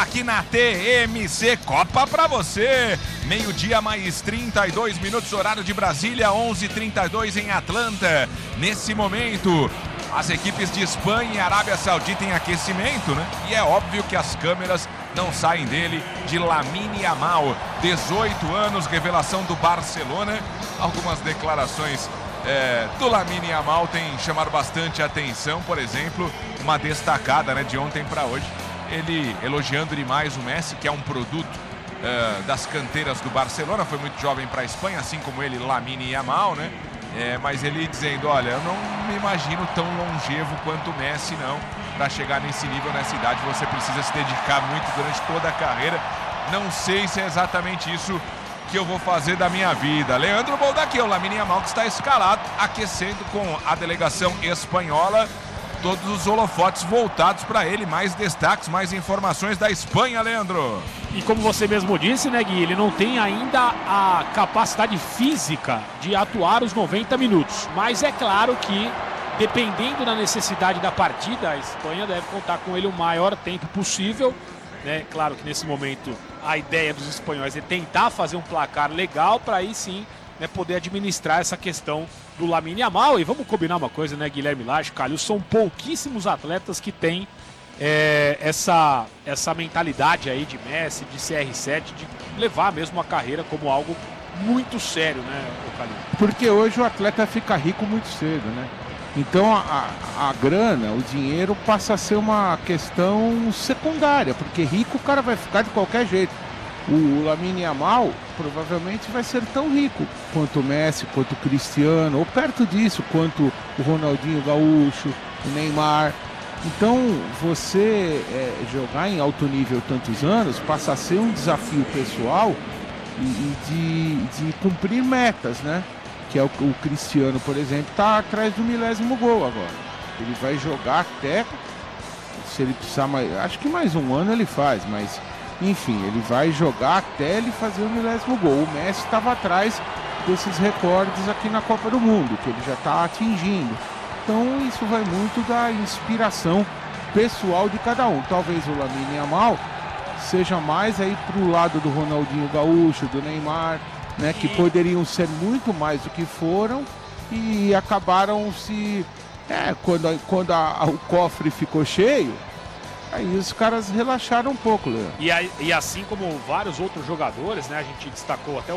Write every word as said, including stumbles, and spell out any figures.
aqui na T M C Copa pra você. Meio-dia mais trinta e dois minutos, horário de Brasília, onze e trinta e dois em Atlanta. Nesse momento, as equipes de Espanha e Arábia Saudita em aquecimento, né? E é óbvio que as câmeras não saem dele, de Lamine Yamal, dezoito anos, revelação do Barcelona. Algumas declarações é, do Lamine Yamal têm chamado bastante atenção, por exemplo, uma destacada, né, de ontem para hoje, ele elogiando demais o Messi, que é um produto é, das canteiras do Barcelona, foi muito jovem para a Espanha, assim como ele, Lamine Yamal, né? É, mas ele dizendo, olha, eu não me imagino tão longevo quanto o Messi, não. Para chegar nesse nível, nessa idade, você precisa se dedicar muito durante toda a carreira. Não sei se é exatamente isso que eu vou fazer da minha vida. Leandro Boldaquil, o Lamine Yamal, que está escalado, aquecendo com a delegação espanhola. Todos os holofotes voltados para ele. Mais destaques, mais informações da Espanha, Leandro. E como você mesmo disse, né, Gui, ele não tem ainda a capacidade física de atuar os noventa minutos. Mas é claro que, dependendo da necessidade da partida, a Espanha deve contar com ele o maior tempo possível. Né? Claro que nesse momento a ideia dos espanhóis é tentar fazer um placar legal para aí sim, né, poder administrar essa questão do Lamine Yamal. E vamos combinar uma coisa, né, Guilherme Lage, Calil, são pouquíssimos atletas que têm é, essa, essa mentalidade aí de Messi, de C R sete, de levar mesmo a carreira como algo muito sério, né, Calil? Porque hoje o atleta fica rico muito cedo, né? Então a, a, a grana, o dinheiro passa a ser uma questão secundária, porque rico o cara vai ficar de qualquer jeito. O Lamine Yamal provavelmente vai ser tão rico quanto o Messi, quanto o Cristiano, ou perto disso, quanto o Ronaldinho Gaúcho, o Neymar. Então você é, jogar em alto nível tantos anos passa a ser um desafio pessoal e, e de, de cumprir metas, né? Que é o, o Cristiano, por exemplo, está atrás do milésimo gol agora. Ele vai jogar até, se ele precisar mais, acho que mais um ano ele faz, mas enfim, ele vai jogar até ele fazer o milésimo gol. O Messi estava atrás desses recordes aqui na Copa do Mundo, que ele já está atingindo. Então isso vai muito da inspiração pessoal de cada um. Talvez o Lamine Yamal seja mais aí para o lado do Ronaldinho Gaúcho, do Neymar, né, que poderiam ser muito mais do que foram e acabaram se... É, quando, quando a, a, o cofre ficou cheio, aí os caras relaxaram um pouco, Leandro. E, aí, e assim como vários outros jogadores, né, a gente destacou até o